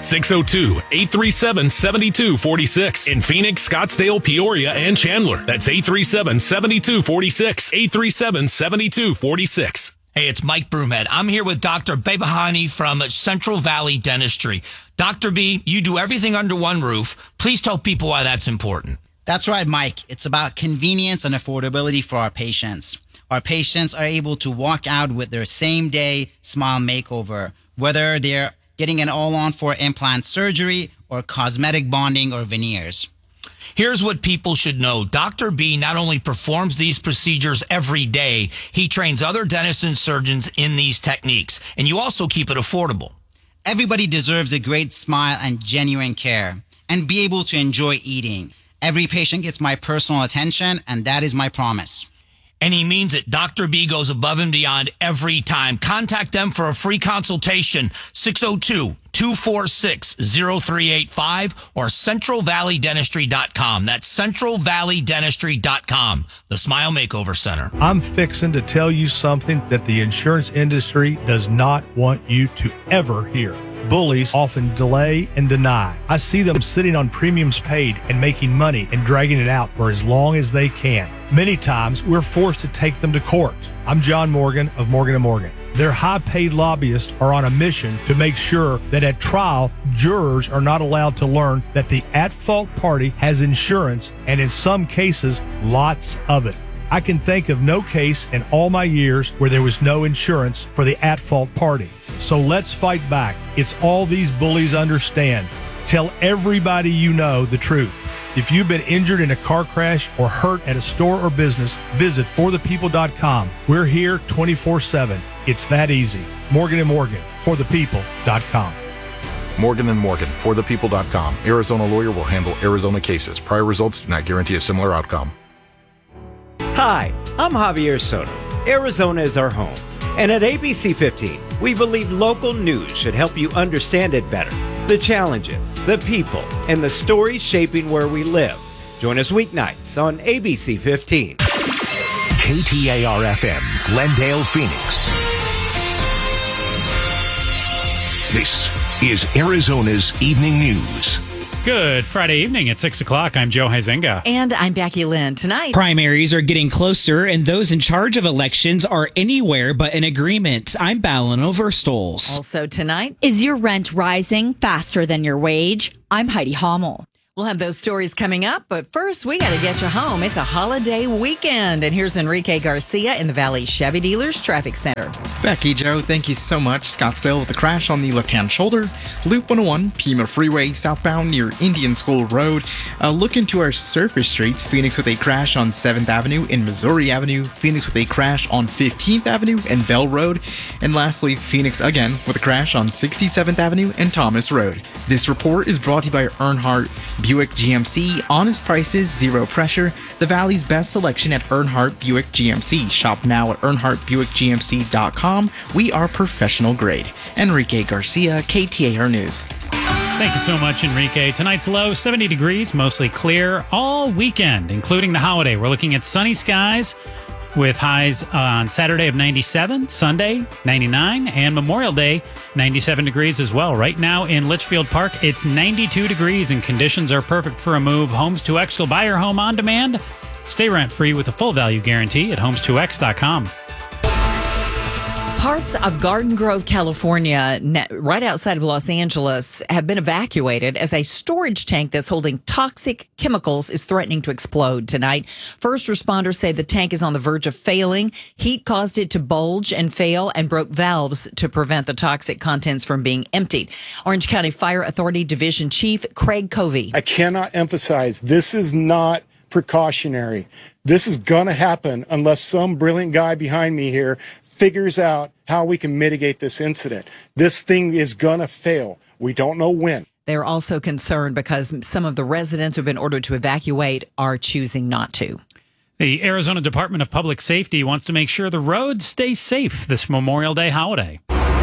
602-837-7246. In Phoenix, Scottsdale, Peoria, and Chandler. That's 837-7246. 837-7246. Hey, it's Mike Broomhead. I'm here with Dr. Bebahani from Central Valley Dentistry. Dr. B, you do everything under one roof. Please tell people why that's important. That's right, Mike. It's about convenience and affordability for our patients. Our patients are able to walk out with their same-day smile makeover, whether they're getting an all-on for implant surgery or cosmetic bonding or veneers. Here's what people should know. Dr. B not only performs these procedures every day, he trains other dentists and surgeons in these techniques. And you also keep it affordable. Everybody deserves a great smile and genuine care and be able to enjoy eating. Every patient gets my personal attention, and that is my promise. And he means it. Dr. B goes above and beyond every time. Contact them for a free consultation, 602-246-0385 or centralvalleydentistry.com. That's centralvalleydentistry.com, the Smile Makeover Center. I'm fixing to tell you something that the insurance industry does not want you to ever hear. Bullies often delay and deny. I see them sitting on premiums paid and making money and dragging it out for as long as they can. Many times, we're forced to take them to court. I'm John Morgan of Morgan & Morgan. Their high-paid lobbyists are on a mission to make sure that at trial, jurors are not allowed to learn that the at-fault party has insurance, and in some cases, lots of it. I can think of no case in all my years where there was no insurance for the at-fault party. So let's fight back. It's all these bullies understand. Tell everybody you know the truth. If you've been injured in a car crash or hurt at a store or business, visit forthepeople.com. We're here 24/7. It's that easy. Morgan & Morgan, forthepeople.com. Morgan & Morgan, forthepeople.com. Arizona lawyer will handle Arizona cases. Prior results do not guarantee a similar outcome. Hi, I'm Javier Soto. Arizona is our home. And at ABC 15, we believe local news should help you understand it better. The challenges, the people, and the stories shaping where we live. Join us weeknights on ABC 15. KTAR-FM, Glendale, Phoenix. This is Arizona's Evening News. Good Friday evening at 6 o'clock. I'm Joe Huizenga. And I'm Becky Lynn. Tonight, primaries are getting closer, and those in charge of elections are anywhere but in agreement. I'm Ballin Overstoles. Also tonight, is your rent rising faster than your wage? I'm Heidi Hommel. We'll have those stories coming up, but first we got to get you home. It's a holiday weekend, and here's Enrique Garcia in the Valley Chevy Dealers Traffic Center. Becky, Joe, thank you so much. Scottsdale with a crash on the left-hand shoulder. Loop 101, Pima Freeway, southbound near Indian School Road. Look into our surface streets. Phoenix with a crash on 7th Avenue and Missouri Avenue. Phoenix with a crash on 15th Avenue and Bell Road. And lastly, Phoenix again with a crash on 67th Avenue and Thomas Road. This report is brought to you by Earnhardt Buick GMC. Honest prices, zero pressure. The Valley's best selection at Earnhardt Buick GMC. Shop now at EarnhardtBuickGMC.com. We are professional grade. Enrique Garcia, KTAR News. Thank you so much, Enrique. Tonight's low, 70 degrees, mostly clear all weekend, including the holiday. We're looking at sunny skies with highs on Saturday of 97, Sunday 99, and Memorial Day 97 degrees as well. Right now in Litchfield Park, it's 92 degrees and conditions are perfect for a move. Homes2X will buy your home on demand. Stay rent-free with a full value guarantee at homes2x.com. Parts of Garden Grove, California, right outside of Los Angeles, have been evacuated as a storage tank that's holding toxic chemicals is threatening to explode tonight. First responders say the tank is on the verge of failing. Heat caused it to bulge and fail and broke valves to prevent the toxic contents from being emptied. Orange County Fire Authority Division Chief Craig Covey. I cannot emphasize, this is not precautionary. This is going to happen unless some brilliant guy behind me here figures out how we can mitigate this incident. This thing is going to fail. We don't know when. They're also concerned because some of the residents who've been ordered to evacuate are choosing not to. The Arizona Department of Public Safety wants to make sure the roads stay safe this Memorial Day holiday.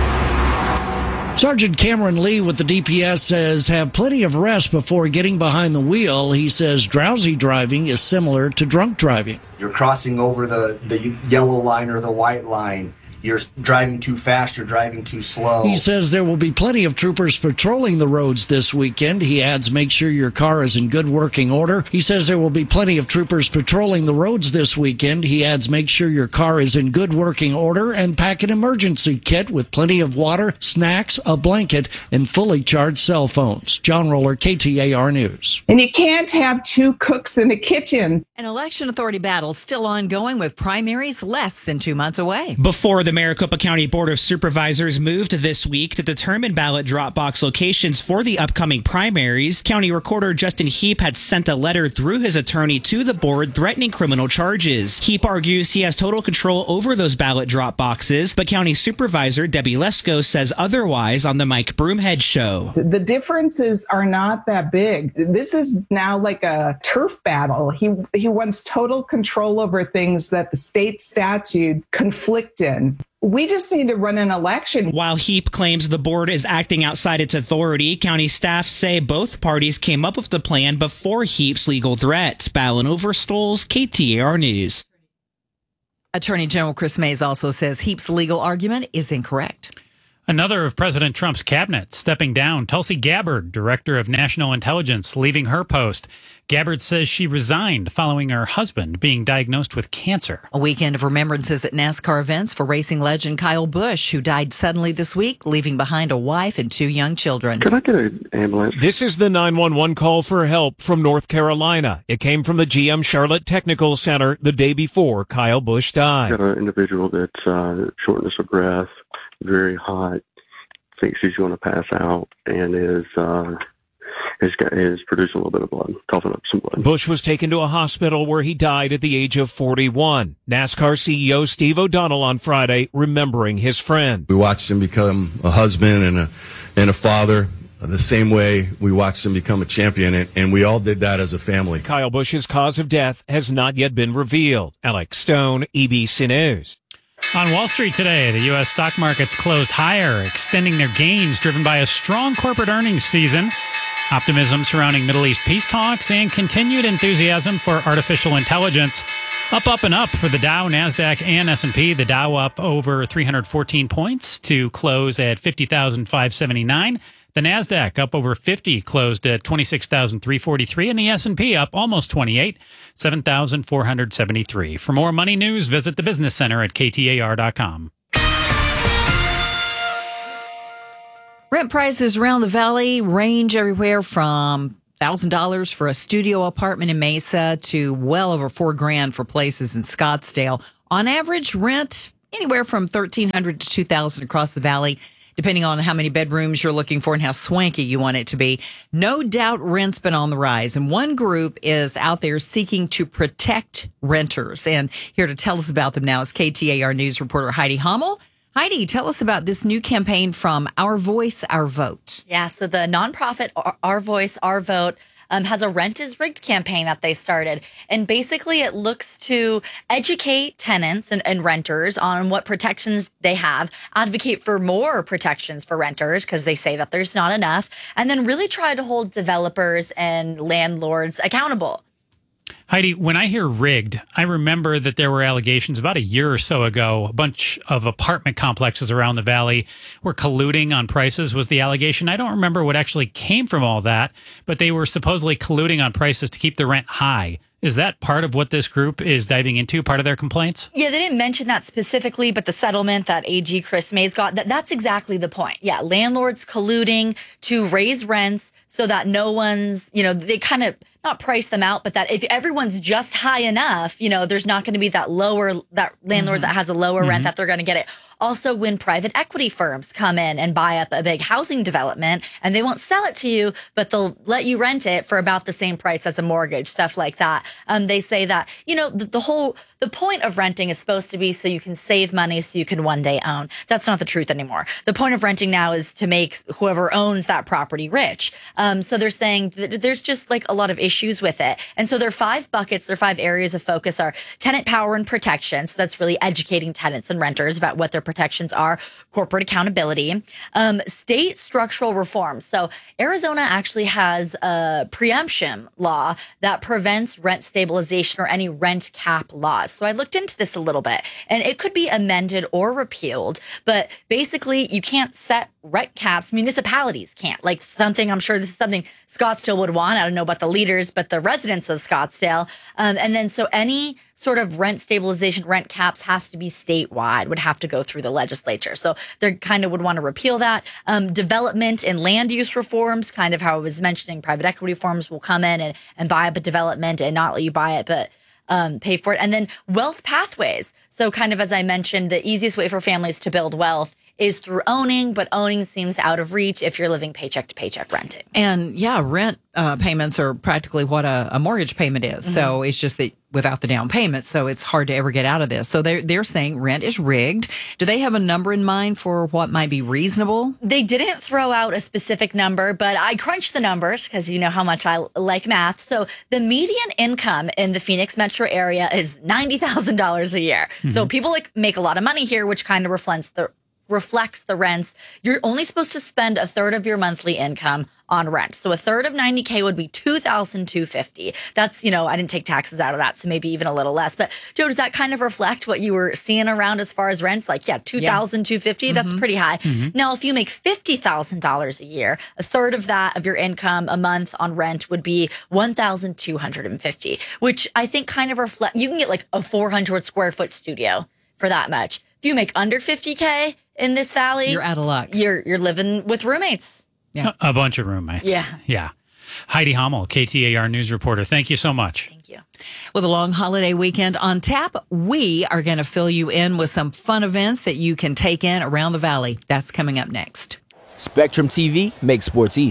Sergeant Cameron Lee with the DPS says have plenty of rest before getting behind the wheel. He says drowsy driving is similar to drunk driving. You're crossing over the yellow line or the white line. You're driving too fast, you're driving too slow. He says there will be plenty of troopers patrolling the roads this weekend. He adds, make sure your car is in good working order. He says there will be plenty of troopers patrolling the roads this weekend. He adds, make sure your car is in good working order and pack an emergency kit with plenty of water, snacks, a blanket, and fully charged cell phones. John Roller, KTAR News. And you can't have two cooks in the kitchen. An election authority battle still ongoing with primaries less than 2 months away. Before the Maricopa County Board of Supervisors moved this week to determine ballot drop box locations for the upcoming primaries, County Recorder Justin Heap had sent a letter through his attorney to the board threatening criminal charges. Heap argues he has total control over those ballot drop boxes, but County Supervisor Debbie Lesko says otherwise on the Mike Broomhead Show. The differences are not that big. This is now like a turf battle. He wants total control over things that the state statute conflict in. We just need to run an election. While Heap claims the board is acting outside its authority, county staff say both parties came up with the plan before Heap's legal threat. Ballin Overstoles, KTAR News. Attorney General Chris Mays also says Heap's legal argument is incorrect. Another of President Trump's cabinet stepping down. Tulsi Gabbard, Director of National Intelligence, leaving her post. Gabbard says she resigned following her husband being diagnosed with cancer. A weekend of remembrances at NASCAR events for racing legend Kyle Busch, who died suddenly this week, leaving behind a wife and 2 young children. Can I get an ambulance? This is the 911 call for help from North Carolina. It came from the GM Charlotte Technical Center the day before Kyle Busch died. Got an individual that's shortness of breath, very hot, thinks he's going to pass out, and is is producing a little bit of blood, coughing up some blood. Bush was taken to a hospital where he died at the age of 41. NASCAR CEO Steve O'Donnell on Friday remembering his friend. We watched him become a husband and a father the same way we watched him become a champion, and we all did that as a family. Kyle Busch's cause of death has not yet been revealed. Alex Stone, ABC News. On Wall Street today, the U.S. stock markets closed higher, extending their gains driven by a strong corporate earnings season, optimism surrounding Middle East peace talks, and continued enthusiasm for artificial intelligence. Up, and up for the Dow, NASDAQ, and S&P. The Dow up over 314 points to close at 50,579. The NASDAQ up over 50, closed at 26,343, and the S&P up almost 28, 7,473. For more money news, visit the Business Center at KTAR.com. Rent prices around the valley range everywhere from $1,000 for a studio apartment in Mesa to well over $4,000 for places in Scottsdale. On average, rent anywhere from $1,300 to $2,000 across the valley, depending on how many bedrooms you're looking for and how swanky you want it to be. No doubt rent's been on the rise, and one group is out there seeking to protect renters. And here to tell us about them now is KTAR News reporter Heidi Hummel. Heidi, tell us about this new campaign from Our Voice, Our Vote. Yeah, so the nonprofit Our Voice, Our Vote has a Rent is Rigged campaign that they started. And basically it looks to educate tenants and renters on what protections they have, advocate for more protections for renters because they say that there's not enough, and then really try to hold developers and landlords accountable. Heidi, when I hear rigged, I remember that there were allegations about a year or so ago. A bunch of apartment complexes around the valley were colluding on prices was the allegation. I don't remember what actually came from all that, but they were supposedly colluding on prices to keep the rent high. Is that part of what this group is diving into, part of their complaints? Yeah, they didn't mention that specifically, but the settlement that AG Chris Mays got, that's exactly the point. Yeah, landlords colluding to raise rents so that no one's, they kind of not price them out, but that if everyone's just high enough, there's not going to be that landlord that has a lower rent that they're going to get it. Also, when private equity firms come in and buy up a big housing development and they won't sell it to you, but they'll let you rent it for about the same price as a mortgage, stuff like that. They say that, the point of renting is supposed to be so you can save money so you can one day own. That's not the truth anymore. The point of renting now is to make whoever owns that property rich. So they're saying that there's just like a lot of issues with it. And so there are 5 buckets, their 5 areas of focus are tenant power and protection. So that's really educating tenants and renters about what their protections are, corporate accountability, state structural reform. So Arizona actually has a preemption law that prevents rent stabilization or any rent cap laws. So I looked into this a little bit, and it could be amended or repealed, but basically you can't set rent caps. Municipalities can't. Like something, I'm sure this is something Scottsdale would want. I don't know about the leaders, but the residents of Scottsdale. And then so any sort of rent stabilization, rent caps has to be statewide, would have to go through the legislature. So they kind of would want to repeal that. Development and land use reforms, kind of how I was mentioning, private equity firms will come in and buy up a development and not let you buy it, but pay for it. And then wealth pathways. So kind of as I mentioned, the easiest way for families to build wealth is through owning, but owning seems out of reach if you're living paycheck to paycheck renting. And yeah, rent payments are practically what a mortgage payment is. Mm-hmm. So it's just that without the down payment, so it's hard to ever get out of this. So they're saying rent is rigged. Do they have a number in mind for what might be reasonable? They didn't throw out a specific number, but I crunched the numbers because you know how much I like math. So the median income in the Phoenix metro area is $90,000 a year. Mm-hmm. So people make a lot of money here, which kind of reflects the rents. You're only supposed to spend a third of your monthly income on rent. So a third of $90K would be $2,250. That's, I didn't take taxes out of that, so maybe even a little less. But Joe, does that kind of reflect what you were seeing around as far as rents? Like, $2,250, that's pretty high. Mm-hmm. Now, if you make $50,000 a year, a third of that of your income a month on rent would be $1,250, which I think kind of reflect, you can get like a 400 square foot studio for that much. If you make under $50K in this valley, you're out of luck. You're living with roommates. Yeah. A bunch of roommates. Yeah. Heidi Hummel, KTAR News reporter. Thank you so much. Thank you. With a long holiday weekend on tap, we are going to fill you in with some fun events that you can take in around the valley. That's coming up next. Spectrum TV makes sports easy.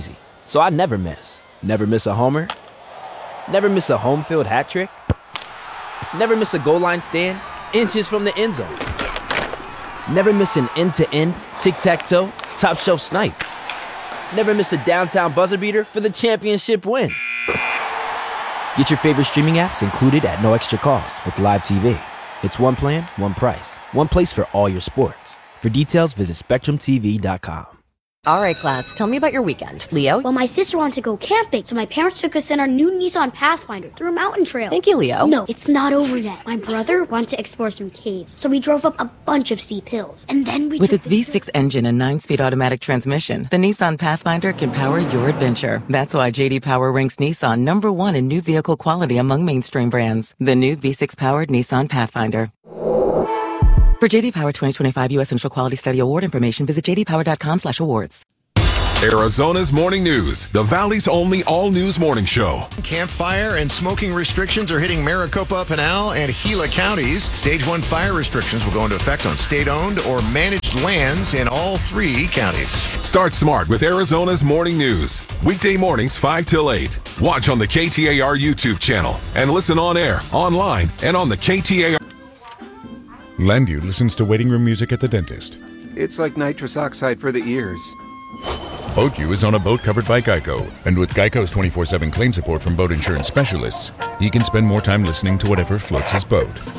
so I never miss. Never miss a homer. Never miss a home field hat trick. Never miss a goal line stand inches from the end zone. Never miss an end-to-end, tic-tac-toe, top-shelf snipe. Never miss a downtown buzzer beater for the championship win. Get your favorite streaming apps included at no extra cost with Live TV. It's one plan, one price. One place for all your sports. For details, visit SpectrumTV.com. All right, class, tell me about your weekend. Leo? Well, my sister wanted to go camping, so my parents took us in our new Nissan Pathfinder through a mountain trail. Thank you, Leo. No, it's not over yet. My brother wanted to explore some caves, so we drove up a bunch of steep hills. And then we With its V6 engine and 9-speed automatic transmission, the Nissan Pathfinder can power your adventure. That's why J.D. Power ranks Nissan #1 in new vehicle quality among mainstream brands. The new V6-powered Nissan Pathfinder. For J.D. Power 2025 U.S. Central Quality Study Award information, visit jdpower.com/awards. Arizona's Morning News, the Valley's only all-news morning show. Campfire and smoking restrictions are hitting Maricopa, Pinal, and Gila counties. Stage 1 fire restrictions will go into effect on state-owned or managed lands in all 3 counties. Start smart with Arizona's Morning News. Weekday mornings 5 till 8. Watch on the KTAR YouTube channel and listen on air, online, and on the KTAR. Landu listens to waiting room music at the dentist. It's like nitrous oxide for the ears. BoatU is on a boat covered by Geico, and with Geico's 24/7 claim support from boat insurance specialists, he can spend more time listening to whatever floats his boat.